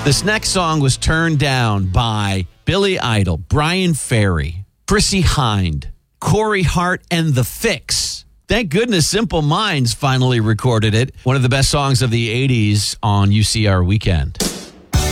This next song was turned down by Billy Idol, Brian Ferry, Chrissy Hind, Corey Hart, and The Fix. Thank goodness Simple Minds finally recorded it. One of the best songs of the 80s on UCR Weekend.